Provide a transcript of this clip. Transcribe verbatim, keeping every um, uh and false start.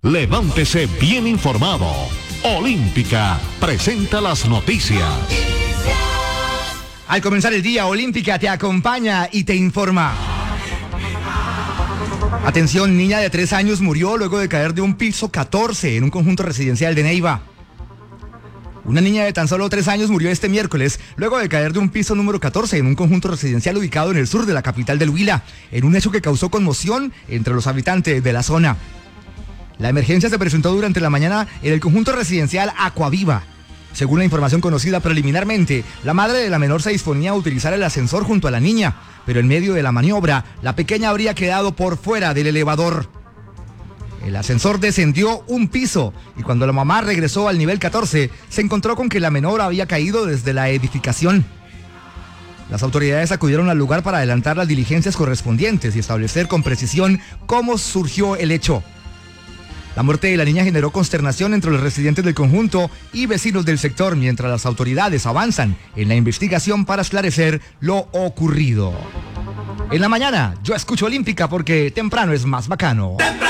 Levántese bien informado. Olímpica presenta las noticias. Al comenzar el día, Olímpica te acompaña y te informa. Atención, niña de tres años murió luego de caer de un piso catorce en un conjunto residencial de Neiva. Una niña de tan solo tres años murió este miércoles luego de caer de un piso número catorce en un conjunto residencial ubicado en el sur de la capital del Huila, en un hecho que causó conmoción entre los habitantes de la zona. La emergencia se presentó durante la mañana en el conjunto residencial Acuaviva. Según la información conocida preliminarmente, la madre de la menor se disponía a utilizar el ascensor junto a la niña, pero en medio de la maniobra, la pequeña habría quedado por fuera del elevador. El ascensor descendió un piso y cuando la mamá regresó al nivel catorce, se encontró con que la menor había caído desde la edificación. Las autoridades acudieron al lugar para adelantar las diligencias correspondientes y establecer con precisión cómo surgió el hecho. La muerte de la niña generó consternación entre los residentes del conjunto y vecinos del sector, mientras las autoridades avanzan en la investigación para esclarecer lo ocurrido. En la mañana, yo escucho Olímpica porque temprano es más bacano.